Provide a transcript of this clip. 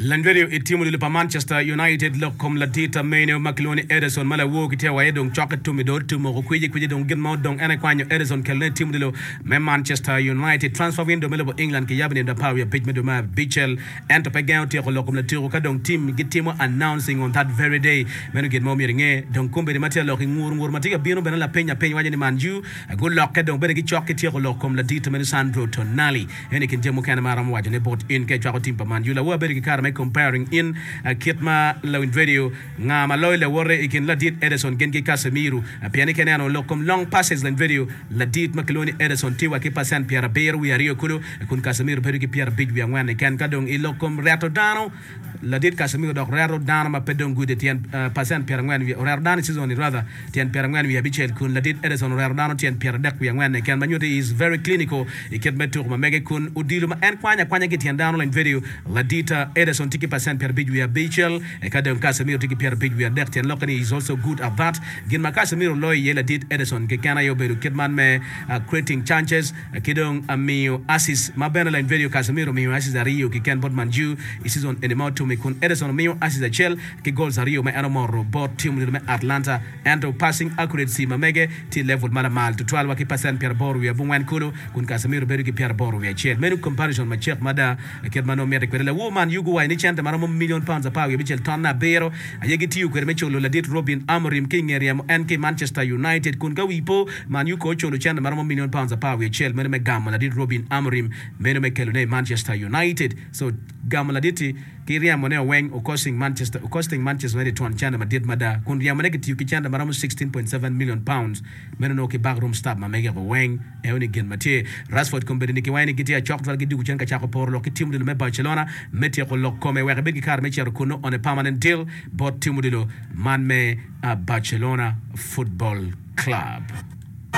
Landverio itimu lipa Manchester United lokom la dita meno Makeloni Ederson mala wo kitia wa edong choket tumi do tumo kwiji dong gin dong ene kwanyo Ederson kelne timu dilo me Manchester United transfer window melo England ki yabne da power page medo ma Bichel ento pegao ti ko lokom la tiro ka dong team gitimo announcing on that very day meno gin mo miringe dong kumbe de matia lo ngur matiga bino bena la penya waje ni manju good luck ka dong bere gi choket ti ko lokom la dita meno Sandro Tonali ene kin temo kana maram waje ne bot in ke chako team pa manju la wo bere gi kar comparing in kitma lawin video nga maloy le worre ikin ladit Ederson gengi Casemiro piani kenano lokom long passes lan video ladit Makeloni Ederson tiwa ki pasan Pierre Beru ya Rio Kulo kun Casemiro peru ki Pierre Big wi ngwan ken kadong ilokom Reto Dano ladit Casemiro dok Reto Dano ma pedong gude tien pasan Pierre ngwan wi Reto Dano season rather tien Pierre ngwan wi Bichel kun ladit Ederson Reto Dano tien Pierre Dak wi ngwan ken manyute is very clinical iket metur ma mege kun udilu ma en kwanya ki tien Dano lan video ladita Ederson tiki percent per big we are Bichel kadon Casemiro tiki per big we are Declan Lokani is also good at that gin ma Casemiro loy yela did Ederson ke kana yo beru kidman me creating chances kidong amio assist ma benala in video Casemiro mio assist Rio ki ken botman ju season anymore to me kun Ederson mio assist Chel ki goals Rio me anamor robot team me Atlanta and passing accuracy ma mege ti level mala mal to 12 ki percent per bor we bungwan kulo kun Casemiro beru ki per bor we Chel menu comparison ma check mada kidman no mere kwela woman yugo wa ni chanta maramo £1,000,000 pa we Bichel tonna bero ayegi tiu kwere cholo la dit Robin Amorim king area NK Manchester United kun ga wipo man yu ko cholo chanda maramo £1,000,000 pa we Chel mene me gamma la dit Robin Amorim mene me kelone Manchester United so gamma la dit kiria mone weng o costing Manchester United ton chanda ma dit mada kun ya mene tiu ki chanda maramo £16.7 million mene no ki backroom staff ma mege weng e oni gen mate Rashford kombe ni ki wayni kitia chokval gi dugu chenka chako porlo ki timu de me Barcelona meti ko lokome we begi kar me cher kuno on a permanent deal but timu dilo man me Barcelona Football Club.